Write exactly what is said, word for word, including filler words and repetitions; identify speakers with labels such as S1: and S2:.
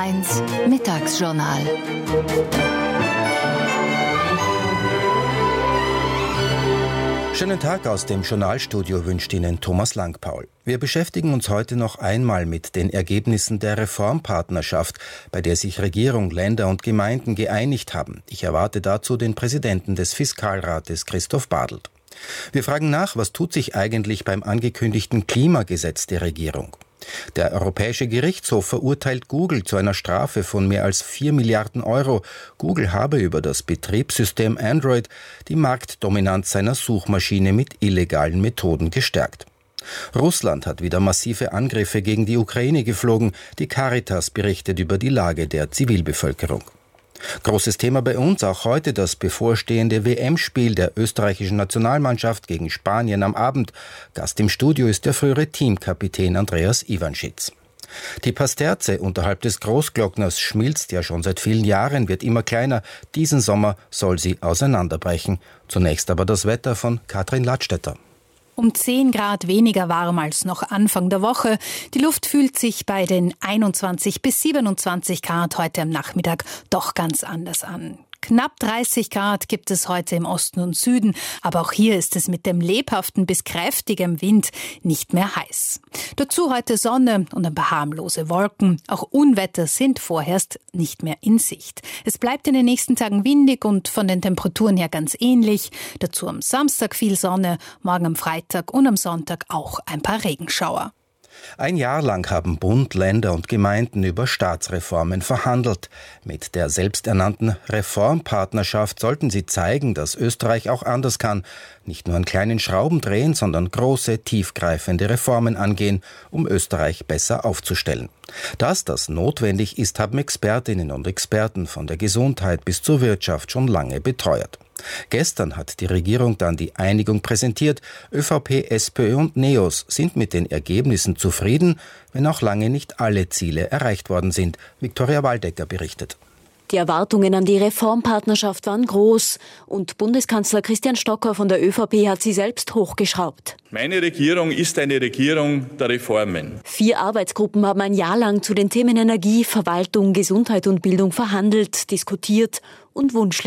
S1: eins Mittagsjournal.
S2: Schönen Tag aus dem Journalstudio wünscht Ihnen Thomas Langpaul. Wir beschäftigen uns heute noch einmal mit den Ergebnissen der Reformpartnerschaft, bei der sich Regierung, Länder und Gemeinden geeinigt haben. Ich erwarte dazu den Präsidenten des Fiskalrates, Christoph Bartelt. Wir fragen nach, was tut sich eigentlich beim angekündigten Klimagesetz der Regierung? Der Europäische Gerichtshof verurteilt Google zu einer Strafe von mehr als vier Milliarden Euro. Google habe über das Betriebssystem Android die Marktdominanz seiner Suchmaschine mit illegalen Methoden gestärkt. Russland hat wieder massive Angriffe gegen die Ukraine geflogen. Die Caritas berichtet über die Lage der Zivilbevölkerung. Großes Thema bei uns auch heute das bevorstehende W M-Spiel der österreichischen Nationalmannschaft gegen Spanien am Abend. Gast im Studio ist der frühere Teamkapitän Andreas Ivanschitz. Die Pasterze unterhalb des Großglockners schmilzt ja schon seit vielen Jahren, wird immer kleiner. Diesen Sommer soll sie auseinanderbrechen. Zunächst aber das Wetter von Katrin Ladstätter.
S3: Um zehn Grad weniger warm als noch Anfang der Woche. Die Luft fühlt sich bei den einundzwanzig bis siebenundzwanzig Grad heute am Nachmittag doch ganz anders an. Knapp dreißig Grad gibt es heute im Osten und Süden, aber auch hier ist es mit dem lebhaften bis kräftigem Wind nicht mehr heiß. Dazu heute Sonne und ein paar harmlose Wolken. Auch Unwetter sind vorerst nicht mehr in Sicht. Es bleibt in den nächsten Tagen windig und von den Temperaturen her ganz ähnlich. Dazu am Samstag viel Sonne, morgen am Freitag und am Sonntag auch ein paar Regenschauer.
S2: Ein Jahr lang haben Bund, Länder und Gemeinden über Staatsreformen verhandelt. Mit der selbsternannten Reformpartnerschaft sollten sie zeigen, dass Österreich auch anders kann. Nicht nur an kleinen Schrauben drehen, sondern große, tiefgreifende Reformen angehen, um Österreich besser aufzustellen. Dass das notwendig ist, haben Expertinnen und Experten von der Gesundheit bis zur Wirtschaft schon lange beteuert. Gestern hat die Regierung dann die Einigung präsentiert. ÖVP, SPÖ und NEOS sind mit den Ergebnissen zufrieden, wenn auch lange nicht alle Ziele erreicht worden sind. Viktoria Waldecker berichtet.
S4: Die Erwartungen an die Reformpartnerschaft waren groß und Bundeskanzler Christian Stocker von der ÖVP hat sie selbst hochgeschraubt.
S5: Meine Regierung ist eine Regierung der Reformen.
S4: Vier Arbeitsgruppen haben ein Jahr lang zu den Themen Energie, Verwaltung, Gesundheit und Bildung verhandelt, diskutiert und Wunschlisten